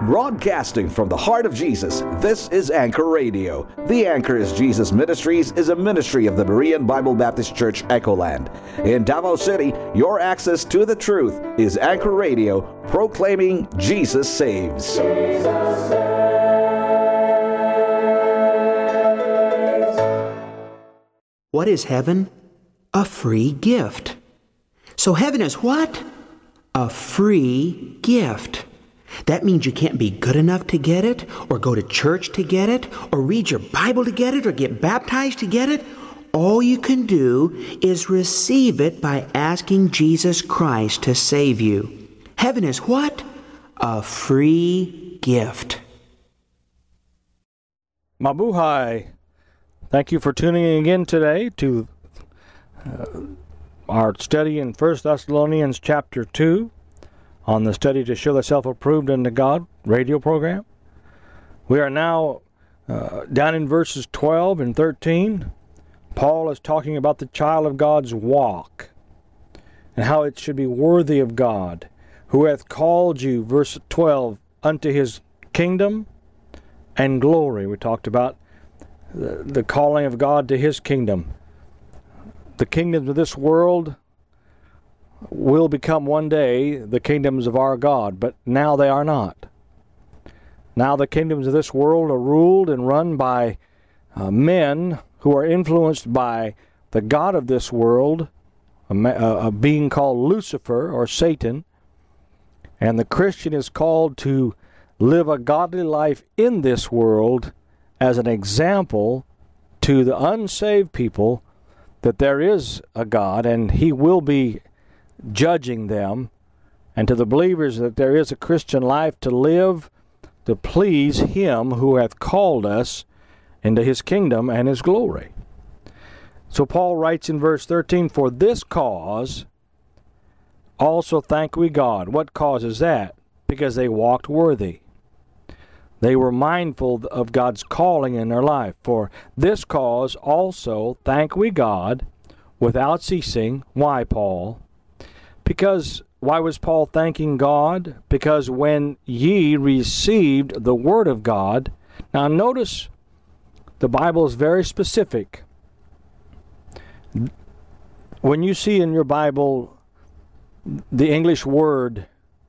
Broadcasting from the heart of Jesus, this is Anchor Radio. The Anchor is Jesus Ministries is a ministry of the Berean Bible Baptist Church, Echoland. In Davao City, your access to the truth is Anchor Radio, proclaiming Jesus saves. Jesus saves. What is heaven? A free gift. So heaven is what? A free gift. That means you can't be good enough to get it, or go to church to get it, or read your Bible to get it, or get baptized to get it. All you can do is receive it by asking Jesus Christ to save you. Heaven is what? A free gift. Mabuhay. Thank you for tuning in again today to our study in 1 Thessalonians chapter 2. On the Study to Show Thyself Approved unto God radio program. We are now down in verses 12 and 13. Paul is talking about the child of God's walk and how it should be worthy of God, who hath called you, verse 12, unto his kingdom and glory. We talked about the calling of God to his kingdom. The kingdoms of this world will become one day the kingdoms of our God, but now they are not. Now the kingdoms of this world are ruled and run by men who are influenced by the god of this world, a being called Lucifer or Satan, and the Christian is called to live a godly life in this world as an example to the unsaved people that there is a God and he will be judging them, and to the believers that there is a Christian life to live to please him who hath called us into his kingdom and his glory. So Paul writes in verse 13, for this cause also thank we God. What cause is that? Because they walked worthy. They were mindful of God's calling in their life. For this cause also thank we God without ceasing. Why, Paul? Because, why was Paul thanking God? Because when ye received the word of God, now notice the Bible is very specific. When you see in your Bible the English word,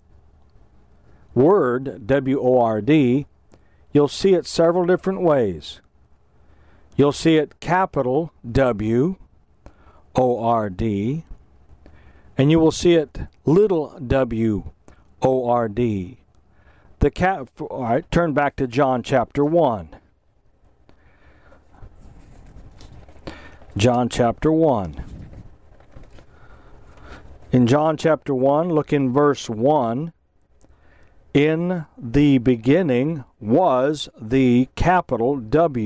W-O-R-D, you'll see it several different ways. You'll see it capital W-O-R-D, and you will see it little w-o-r-d. All right, turn back to John chapter 1. John chapter 1. In John chapter 1, look in verse 1. In the beginning was the capital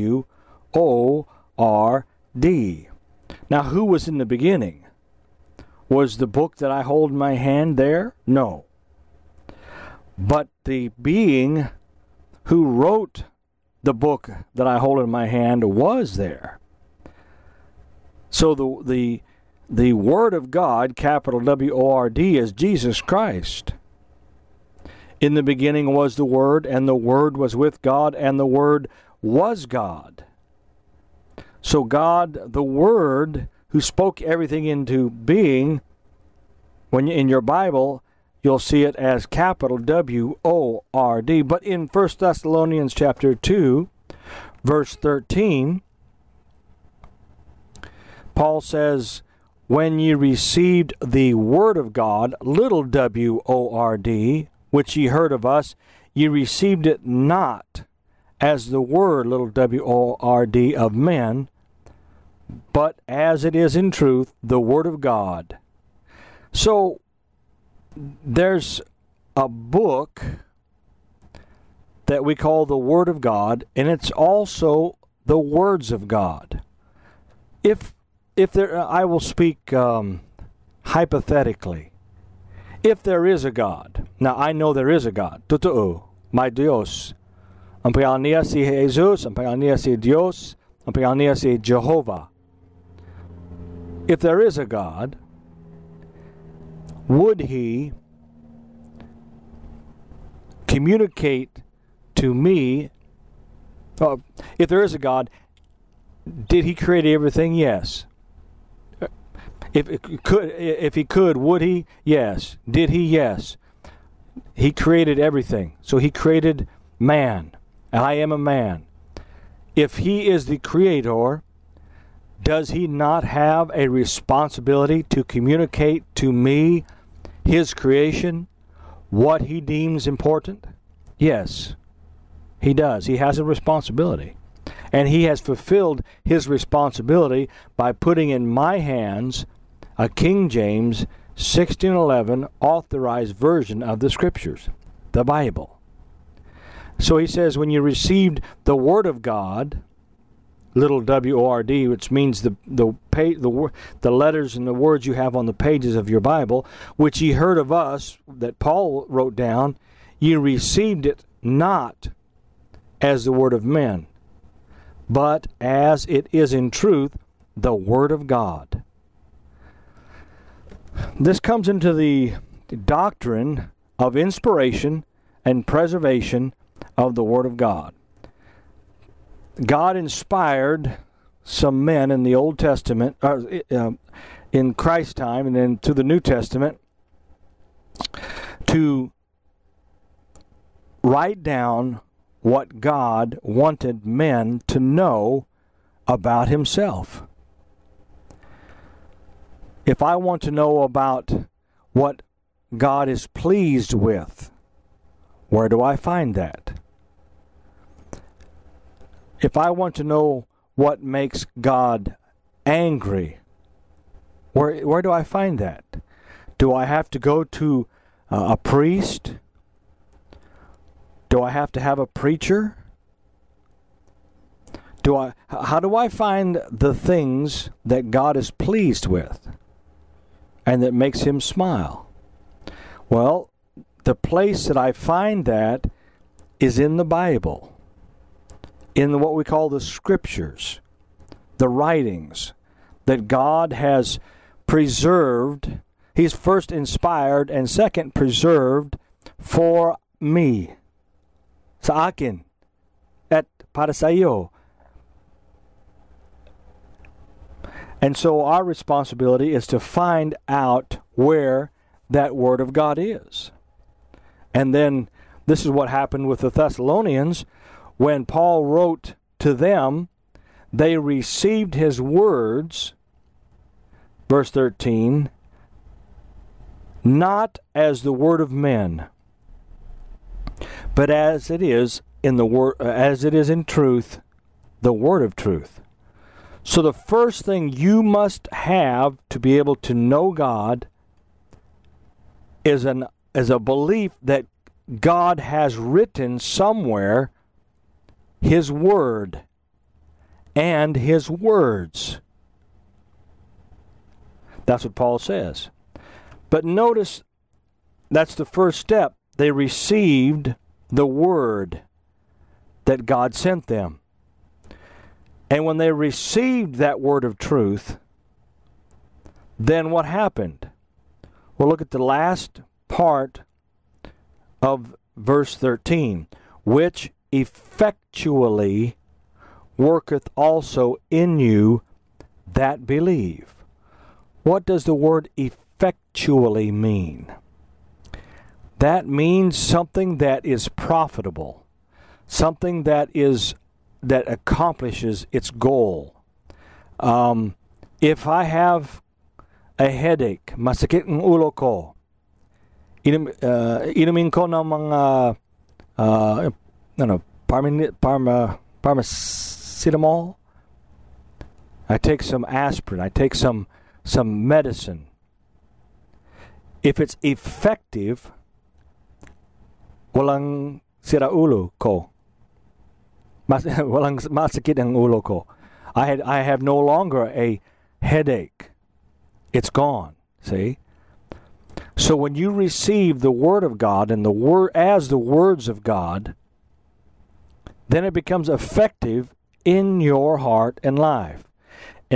W-O-R-D. Now, who was in the beginning? Was the book that I hold in my hand there? No. But the being who wrote the book that I hold in my hand was there. So the Word of God, capital W-O-R-D, is Jesus Christ. In the beginning was the Word, and the Word was with God, and the Word was God. So God, the Word, who spoke everything into being, when in your Bible, you'll see it as capital W-O-R-D. But in 1 Thessalonians chapter 2, verse 13, Paul says, when ye received the word of God, little W-O-R-D, which ye heard of us, ye received it not as the word, little W-O-R-D, of men, but as it is in truth, the Word of God. So, there's a book that we call the Word of God, and it's also the words of God. If there, I will speak hypothetically. If there is a God, now I know there is a God. Totoo, may Dios. Ang pangalan niya si Jesus, ang pangalan niya si Dios, ang pangalan niya si Jehovah. If there is a God, would he communicate to me, if there is a God, did he create everything? Yes. If he could, would he? Yes. Did he? Yes. He created everything. So he created man. I am a man. If he is the creator, does he not have a responsibility to communicate to me, his creation, what he deems important? Yes, he does. He has a responsibility. And he has fulfilled his responsibility by putting in my hands a King James 1611 authorized version of the Scriptures, the Bible. So he says, when you received the Word of God, little W-O-R-D, which means the letters and the words you have on the pages of your Bible, which ye heard of us, that Paul wrote down, ye received it not as the word of men, but as it is in truth the Word of God. This comes into the doctrine of inspiration and preservation of the Word of God. God inspired some men in the Old Testament, in Christ's time, and then to the New Testament, to write down what God wanted men to know about himself. If I want to know about what God is pleased with, where do I find that? If I want to know what makes God angry, where do I find that? Do I have to go to a priest? Do I have to have a preacher? How do I find the things that God is pleased with and that makes him smile? Well, the place that I find that is in the Bible, in what we call the Scriptures, the writings that God has preserved. He's first inspired and second preserved for me. Sa akin at para sa iyo. And so our responsibility is to find out where that Word of God is. And then this is what happened with the Thessalonians. When Paul wrote to them, they received his words, verse 13, not as the word of men, but as it is in truth, the word of truth. So the first thing you must have to be able to know God is a belief that God has written somewhere his word and his words. That's what Paul says. But notice, that's the first step. They received the word that God sent them. And when they received that word of truth, then what happened? Well, look at the last part of verse 13, which effectually worketh also in you that believe. What does the word effectually mean? That means something that is profitable, something that accomplishes its goal. If I have a headache, masakit ang ulo ko, inumin ko ng mga paracetamol. I take some aspirin. I take some medicine. If it's effective, walang sira ulo ko. Walang masakit ang ulo ko. I have no longer a headache. It's gone. See? So when you receive the Word of God and the word as the words of God, then it becomes effective in your heart and life.